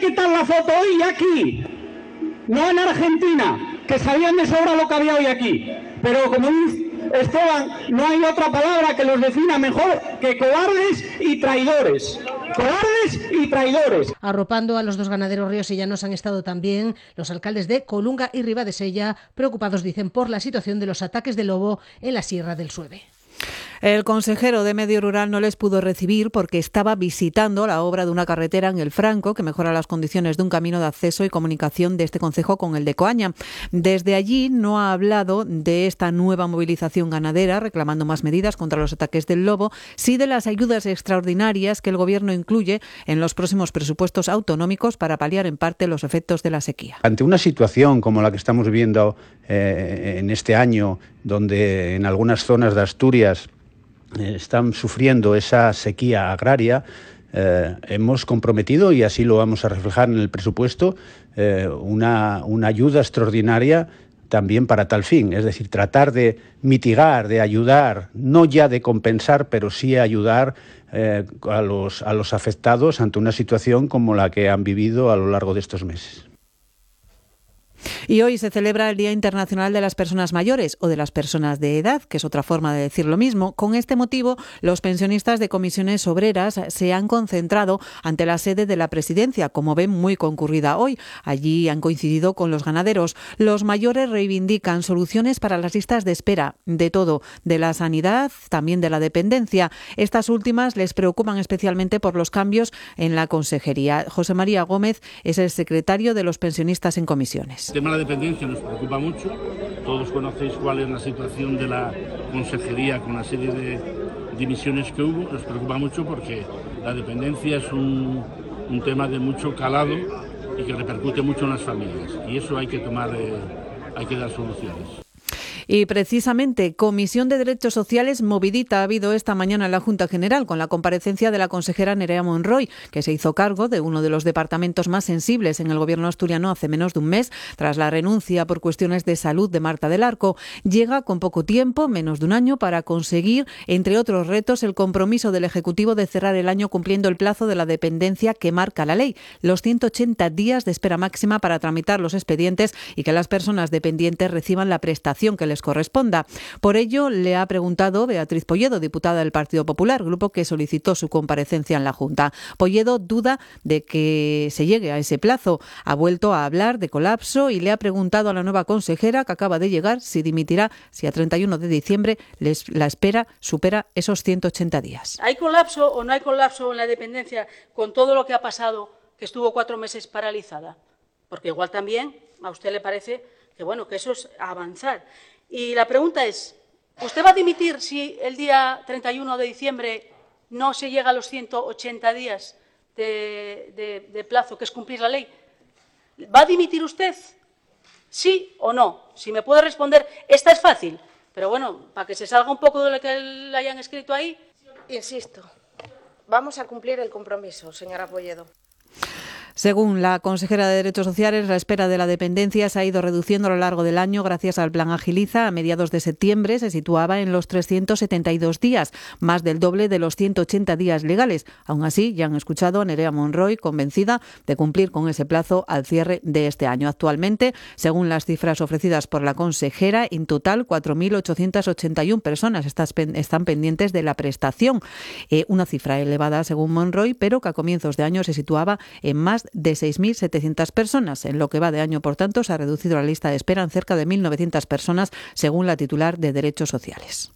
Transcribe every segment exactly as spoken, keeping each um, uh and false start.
que estar la foto hoy aquí, no en Argentina, que sabían de sobra lo que había hoy aquí. Pero como dice Esteban, no hay otra palabra que los defina mejor que cobardes y traidores. Cobardes y traidores. Arropando a los dos ganaderos riosellanos han estado también los alcaldes de Colunga y Ribadesella, preocupados, dicen, por la situación de los ataques de lobo en la Sierra del Sueve. El consejero de Medio Rural no les pudo recibir porque estaba visitando la obra de una carretera en el Franco que mejora las condiciones de un camino de acceso y comunicación de este concejo con el de Coaña. Desde allí no ha hablado de esta nueva movilización ganadera reclamando más medidas contra los ataques del lobo, sí de las ayudas extraordinarias que el Gobierno incluye en los próximos presupuestos autonómicos para paliar en parte los efectos de la sequía. Ante una situación como la que estamos viviendo eh, en este año, donde en algunas zonas de Asturias están sufriendo esa sequía agraria, eh, hemos comprometido, y así lo vamos a reflejar en el presupuesto, eh, una, una ayuda extraordinaria también para tal fin, es decir, tratar de mitigar, de ayudar, no ya de compensar, pero sí ayudar eh, a los, a los afectados ante una situación como la que han vivido a lo largo de estos meses. Y hoy se celebra el Día Internacional de las Personas Mayores o de las Personas de Edad, que es otra forma de decir lo mismo. Con este motivo, los pensionistas de comisiones obreras se han concentrado ante la sede de la Presidencia, como ven, muy concurrida hoy. Allí han coincidido con los ganaderos. Los mayores reivindican soluciones para las listas de espera, de todo, de la sanidad, también de la dependencia. Estas últimas les preocupan especialmente por los cambios en la consejería. José María Gómez es el secretario de los pensionistas en comisiones. El tema de la dependencia nos preocupa mucho. Todos conocéis cuál es la situación de la consejería con la serie de dimisiones que hubo. Nos preocupa mucho porque la dependencia es un, un tema de mucho calado y que repercute mucho en las familias. Y eso hay que tomar, eh, hay que dar soluciones. Y precisamente, Comisión de Derechos Sociales movidita ha habido esta mañana en la Junta General con la comparecencia de la consejera Nerea Monroy, que se hizo cargo de uno de los departamentos más sensibles en el Gobierno asturiano hace menos de un mes, tras la renuncia por cuestiones de salud de Marta del Arco. Llega con poco tiempo, menos de un año, para conseguir, entre otros retos, el compromiso del Ejecutivo de cerrar el año cumpliendo el plazo de la dependencia que marca la ley, los ciento ochenta días de espera máxima para tramitar los expedientes y que las personas dependientes reciban la prestación que les corresponda. Por ello, le ha preguntado Beatriz Polledo, diputada del Partido Popular, grupo que solicitó su comparecencia en la Junta. Polledo duda de que se llegue a ese plazo. Ha vuelto a hablar de colapso y le ha preguntado a la nueva consejera, que acaba de llegar, si dimitirá si a treinta y uno de diciembre les, la espera supera esos ciento ochenta días. ¿Hay colapso o no hay colapso en la dependencia con todo lo que ha pasado, que estuvo cuatro meses paralizada? Porque igual también a usted le parece que, bueno, que eso es avanzar. Y la pregunta es, ¿usted va a dimitir si el día treinta y uno de diciembre no se llega a los ciento ochenta días de, de, de plazo, que es cumplir la ley? ¿Va a dimitir usted? ¿Sí o no? Si me puede responder, esta es fácil, pero bueno, para que se salga un poco de lo que le hayan escrito ahí. Insisto, vamos a cumplir el compromiso, señora Polledo. Según la consejera de Derechos Sociales, la espera de la dependencia se ha ido reduciendo a lo largo del año gracias al Plan Agiliza. A mediados de septiembre se situaba en los trescientos setenta y dos días, más del doble de los ciento ochenta días legales. Aún así, ya han escuchado a Nerea Monroy, convencida de cumplir con ese plazo al cierre de este año. Actualmente, según las cifras ofrecidas por la consejera, en total cuatro mil ochocientas ochenta y una personas están pendientes de la prestación. Eh, una cifra elevada, según Monroy, pero que a comienzos de año se situaba en más de seis mil setecientas personas. En lo que va de año, por tanto, se ha reducido la lista de espera en cerca de mil novecientas personas, según la titular de Derechos Sociales.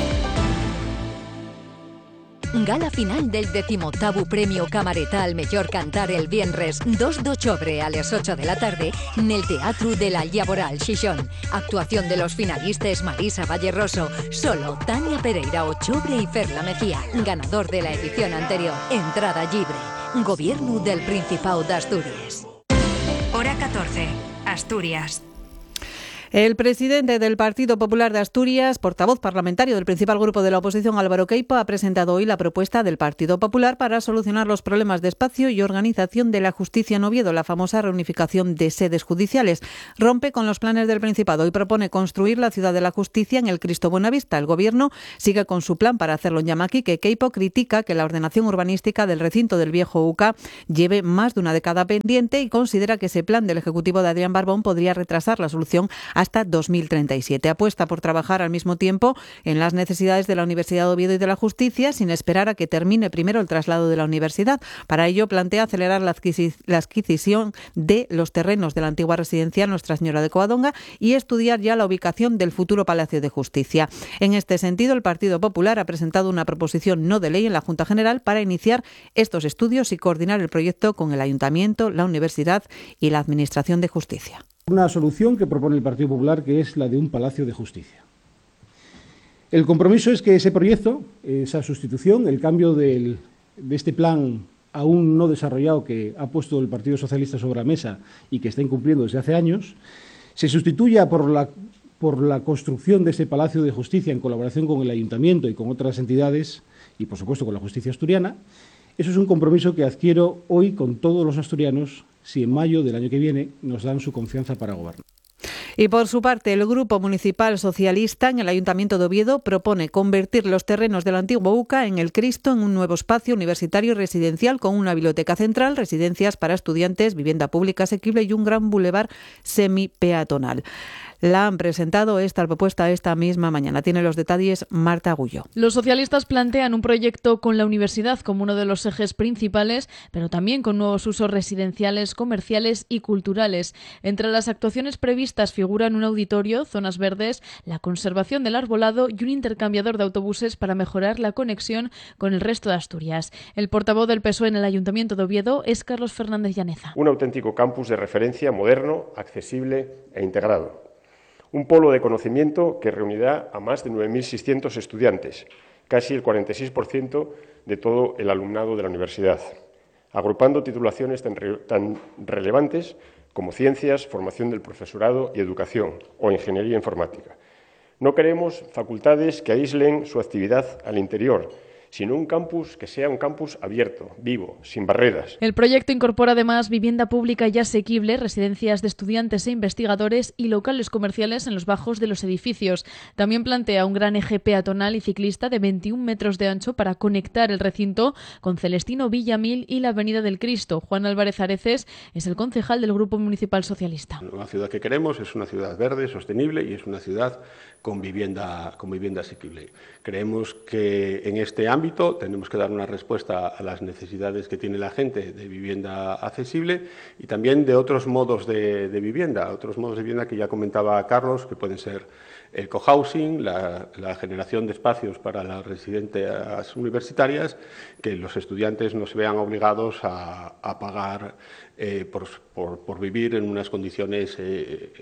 Gala final del decimoctavo Premio Camareta al Mellor Cantar el viernes dos de octubre a las ocho de la tarde en el Teatro de la Llaboral, Xixón. Actuación de los finalistas Marisa Valleroso, Solo, Tania Pereira Ochobre y Ferla Mejía. Ganador de la edición anterior. Entrada libre. Gobierno del Principado de Asturias. Hora catorce. Asturias. El presidente del Partido Popular de Asturias, portavoz parlamentario del principal grupo de la oposición, Álvaro Queipo, ha presentado hoy la propuesta del Partido Popular para solucionar los problemas de espacio y organización de la justicia en Oviedo, la famosa reunificación de sedes judiciales. Rompe con los planes del Principado y propone construir la ciudad de la justicia en el Cristo Buenavista. El Gobierno sigue con su plan para hacerlo en Llamaquique. Queipo critica que la ordenación urbanística del recinto del viejo U C A lleve más de una década pendiente y considera que ese plan del Ejecutivo de Adrián Barbón podría retrasar la solución hasta dos mil treinta y siete. Apuesta por trabajar al mismo tiempo en las necesidades de la Universidad de Oviedo y de la Justicia, sin esperar a que termine primero el traslado de la universidad. Para ello, plantea acelerar la adquisición de los terrenos de la antigua residencia Nuestra Señora de Covadonga y estudiar ya la ubicación del futuro Palacio de Justicia. En este sentido, el Partido Popular ha presentado una proposición no de ley en la Junta General para iniciar estos estudios y coordinar el proyecto con el Ayuntamiento, la Universidad y la Administración de Justicia. Una solución que propone el Partido Popular, que es la de un Palacio de Justicia. El compromiso es que ese proyecto, esa sustitución, el cambio del, de este plan aún no desarrollado que ha puesto el Partido Socialista sobre la mesa y que está incumpliendo desde hace años, se sustituya por la, por la construcción de ese Palacio de Justicia en colaboración con el Ayuntamiento y con otras entidades y, por supuesto, con la justicia asturiana. Eso es un compromiso que adquiero hoy con todos los asturianos si en mayo del año que viene nos dan su confianza para gobernar. Y por su parte, el Grupo Municipal Socialista en el Ayuntamiento de Oviedo propone convertir los terrenos del antiguo U C A en el Cristo en un nuevo espacio universitario y residencial con una biblioteca central, residencias para estudiantes, vivienda pública asequible y un gran bulevar semipeatonal. La han presentado esta propuesta esta misma mañana. Tiene los detalles Marta Agullo. Los socialistas plantean un proyecto con la universidad como uno de los ejes principales, pero también con nuevos usos residenciales, comerciales y culturales. Entre las actuaciones previstas figuran un auditorio, zonas verdes, la conservación del arbolado y un intercambiador de autobuses para mejorar la conexión con el resto de Asturias. El portavoz del P S O E en el Ayuntamiento de Oviedo es Carlos Fernández Llaneza. Un auténtico campus de referencia moderno, accesible e integrado. Un polo de conocimiento que reunirá a más de nueve mil seiscientos estudiantes, casi el cuarenta y seis por ciento de todo el alumnado de la universidad, agrupando titulaciones tan, re, tan relevantes como ciencias, formación del profesorado y educación, o ingeniería informática. No queremos facultades que aíslen su actividad al interior, sino un campus que sea un campus abierto, vivo, sin barreras. El proyecto incorpora además vivienda pública y asequible, residencias de estudiantes e investigadores y locales comerciales en los bajos de los edificios. También plantea un gran eje peatonal y ciclista de veintiún metros de ancho para conectar el recinto con Celestino Villamil y la Avenida del Cristo. Juan Álvarez Areces es el concejal del Grupo Municipal Socialista. La ciudad que queremos es una ciudad verde, sostenible y es una ciudad con vivienda, con vivienda asequible. Creemos que en este ámbito tenemos que dar una respuesta a las necesidades que tiene la gente de vivienda accesible y también de otros modos de, de vivienda, otros modos de vivienda que ya comentaba Carlos, que pueden ser el cohousing, la, la generación de espacios para las residencias universitarias, que los estudiantes no se vean obligados a, a pagar eh, por, por, por vivir en unas condiciones eh,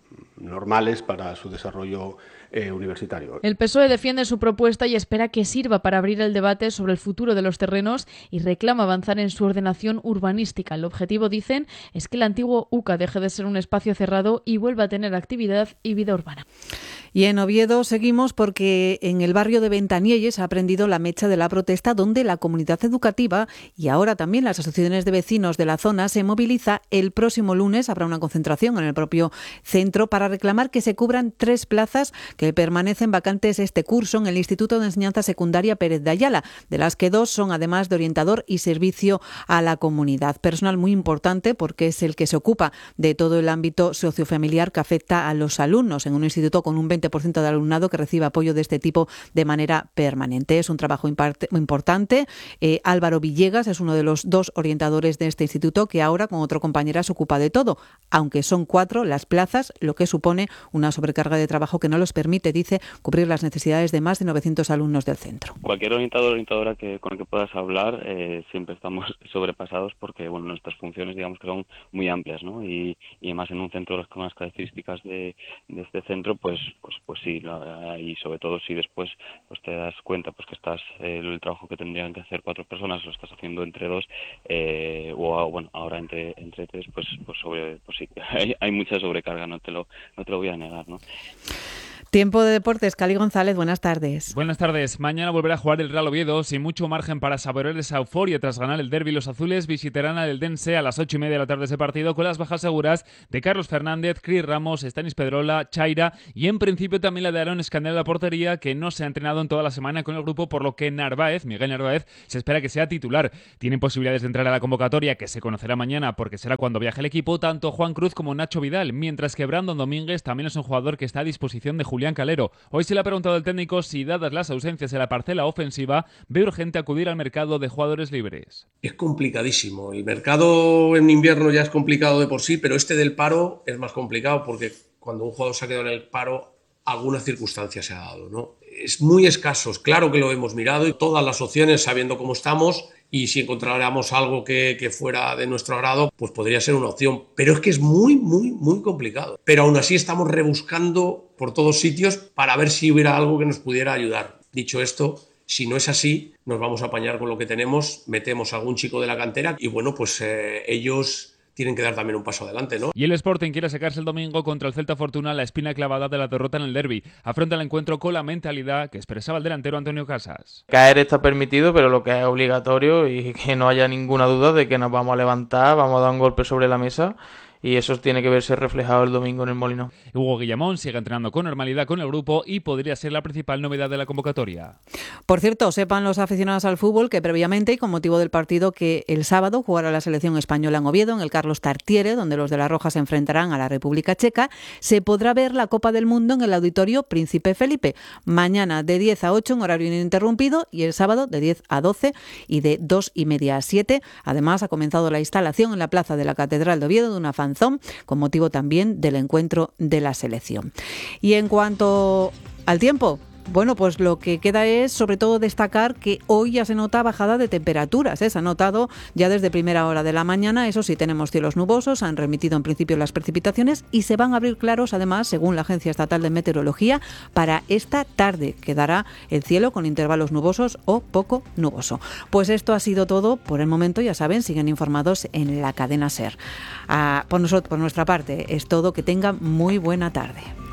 normales para su desarrollo eh, universitario. El P S O E defiende su propuesta y espera que sirva para abrir el debate sobre el futuro de los terrenos y reclama avanzar en su ordenación urbanística. El objetivo, dicen, es que el antiguo U C A deje de ser un espacio cerrado y vuelva a tener actividad y vida urbana. Y en Oviedo seguimos porque en el barrio de Ventanielles ha prendido la mecha de la protesta, donde la comunidad educativa y ahora también las asociaciones de vecinos de la zona se moviliza. El próximo lunes habrá una concentración en el propio centro para reclamar que se cubran tres plazas que permanecen vacantes este curso en el Instituto de Enseñanza Secundaria Pérez de Ayala, de las que dos son además de orientador y servicio a la comunidad. Personal muy importante porque es el que se ocupa de todo el ámbito sociofamiliar que afecta a los alumnos en un instituto con un veinte por ciento de alumnado que recibe apoyo de este tipo de manera permanente. Es un trabajo importante. Eh, Álvaro Villegas es uno de los dos orientadores de este instituto que ahora con otro compañera se ocupa de todo, aunque son cuatro las plazas, lo que supone una sobrecarga de trabajo que no los permite, dice, cubrir las necesidades de más de novecientos alumnos del centro. Cualquier orientador o orientadora que, con el que puedas hablar, eh, siempre estamos sobrepasados porque bueno, nuestras funciones digamos que son muy amplias, ¿no? Y, y además en un centro con las características de, de este centro, pues pues pues sí, la, y sobre todo si después pues te das cuenta pues que estás eh, el trabajo que tendrían que hacer cuatro personas lo estás haciendo entre dos eh, o bueno ahora entre entre tres, pues pues sobre pues sí hay, hay mucha sobrecarga, no te lo no te lo voy a negar, ¿no? Tiempo de deportes, Cali González, buenas tardes. Buenas tardes. Mañana volverá a jugar el Real Oviedo sin mucho margen para saborear esa euforia tras ganar el derbi. Los azules visitarán al Eldense a las ocho y media de la tarde ese partido con las bajas seguras de Carlos Fernández, Cris Ramos, Stanis Pedrola, Chaira y en principio también la de Aaron Escandel a la portería, que no se ha entrenado en toda la semana con el grupo, por lo que Narváez, Miguel Narváez, se espera que sea titular. Tienen posibilidades de entrar a la convocatoria, que se conocerá mañana porque será cuando viaje el equipo, tanto Juan Cruz como Nacho Vidal, mientras que Brandon Domínguez también es un jugador que está a disposición de Julián Calero. Hoy se le ha preguntado al técnico si, dadas las ausencias en la parcela ofensiva, ve urgente acudir al mercado de jugadores libres. Es complicadísimo. El mercado en invierno ya es complicado de por sí, pero este del paro es más complicado porque cuando un jugador se ha quedado en el paro, alguna circunstancia se ha dado, ¿no? Es muy escaso. Claro que lo hemos mirado y todas las opciones, sabiendo cómo estamos, y si encontráramos algo que, que fuera de nuestro agrado, pues podría ser una opción. Pero es que es muy, muy, muy complicado. Pero aún así estamos rebuscando por todos sitios para ver si hubiera algo que nos pudiera ayudar. Dicho esto, si no es así, nos vamos a apañar con lo que tenemos, metemos a algún chico de la cantera y bueno, pues eh, ellos tienen que dar también un paso adelante, ¿no? Y el Sporting quiere sacarse el domingo contra el Celta Fortuna la espina clavada de la derrota en el derbi. Afronta el encuentro con la mentalidad que expresaba el delantero Antonio Casas. Caer está permitido, pero lo que es obligatorio y que no haya ninguna duda de que nos vamos a levantar, vamos a dar un golpe sobre la mesa. Y eso tiene que verse reflejado el domingo en el Molinón. Hugo Guillamón sigue entrenando con normalidad con el grupo y podría ser la principal novedad de la convocatoria. Por cierto, sepan los aficionados al fútbol que previamente y con motivo del partido que el sábado jugará la selección española en Oviedo, en el Carlos Tartiere, donde los de la Roja se enfrentarán a la República Checa, se podrá ver la Copa del Mundo en el Auditorio Príncipe Felipe. Mañana de diez a ocho en horario ininterrumpido y el sábado de diez a doce y de dos y media a siete. Además, ha comenzado la instalación en la plaza de la Catedral de Oviedo de una fan con motivo también del encuentro de la selección. Y en cuanto al tiempo, bueno, pues lo que queda es sobre todo destacar que hoy ya se nota bajada de temperaturas, ¿eh? Se ha notado ya desde primera hora de la mañana. Eso sí, tenemos cielos nubosos, han remitido en principio las precipitaciones y se van a abrir claros, además, según la Agencia Estatal de Meteorología, para esta tarde. Quedará el cielo con intervalos nubosos o poco nuboso. Pues esto ha sido todo por el momento, ya saben, siguen informados en la cadena SER. Ah, por nosotros, por nuestra parte, es todo. Que tengan muy buena tarde.